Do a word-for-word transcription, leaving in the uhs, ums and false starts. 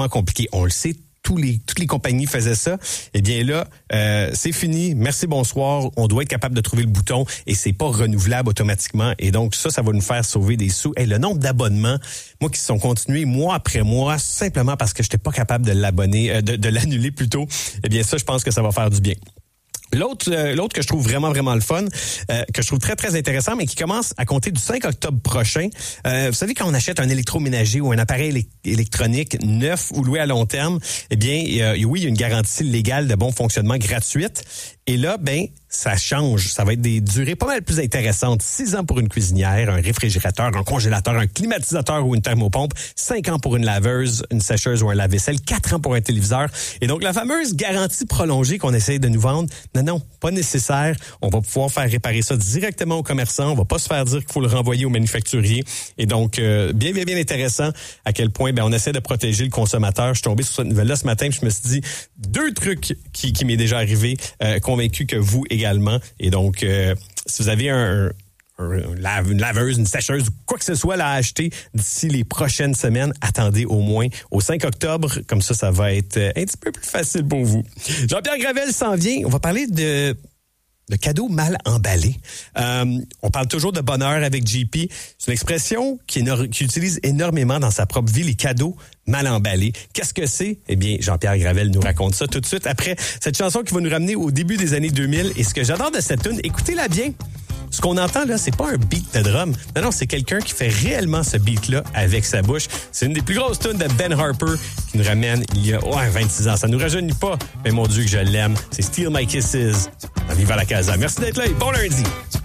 vraiment compliqué. On le sait, tous les, toutes les compagnies faisaient ça. Eh bien là, euh, c'est fini. Merci, bonsoir. On doit être capable de trouver le bouton et c'est pas renouvelable automatiquement. Et donc, ça, ça va nous faire sauver des sous. Et le nombre d'abonnements, moi, qui se sont continués mois après mois, simplement parce que j'étais pas capable de l'abonner, euh, de, de l'annuler plutôt. Eh bien, ça, je pense que ça va faire du bien. L'autre, euh, l'autre que je trouve vraiment, vraiment le fun, euh, que je trouve très, très intéressant, mais qui commence à compter du cinq octobre prochain. Euh, vous savez, quand on achète un électroménager ou un appareil éle- électronique neuf ou loué à long terme, eh bien, euh, oui, il y a une garantie légale de bon fonctionnement gratuite. Et là, ben, ça change. Ça va être des durées pas mal plus intéressantes. Six ans pour une cuisinière, un réfrigérateur, un congélateur, un climatisateur ou une thermopompe. Cinq ans pour une laveuse, une sécheuse ou un lave-vaisselle. Quatre ans pour un téléviseur. Et donc, la fameuse garantie prolongée qu'on essaye de nous vendre, non, non, pas nécessaire. On va pouvoir faire réparer ça directement au commerçant. On va pas se faire dire qu'il faut le renvoyer au manufacturier. Et donc, euh, bien, bien, bien intéressant à quel point ben, on essaie de protéger le consommateur. Je suis tombé sur cette nouvelle-là ce matin, puis je me suis dit, deux trucs qui, qui m'est déjà arrivé, euh, convaincu que vous également. Et donc, euh, si vous avez un, un, un lave, une laveuse, une sécheuse, quoi que ce soit là, à acheter d'ici les prochaines semaines, attendez au moins au cinq octobre. Comme ça, ça va être un petit peu plus facile pour vous. Jean-Pierre Gravel s'en vient. On va parler de... de cadeaux mal emballés. Euh, on parle toujours de bonheur avec J P. C'est une expression qui, éno- qui utilise énormément dans sa propre vie, les cadeaux mal emballés. Qu'est-ce que c'est? Eh bien, Jean-Pierre Gravel nous raconte ça tout de suite après cette chanson qui va nous ramener au début des années deux mille. Et ce que j'adore de cette tune, écoutez-la bien. Ce qu'on entend là, c'est pas un beat de drum. Non, non, c'est quelqu'un qui fait réellement ce beat-là avec sa bouche. C'est une des plus grosses tunes de Ben Harper qui nous ramène il y a ouais, vingt-six ans. Ça nous rajeunit pas, mais mon Dieu que je l'aime. C'est Steal My Kisses. Viva la Casa. Merci d'être là et bon lundi.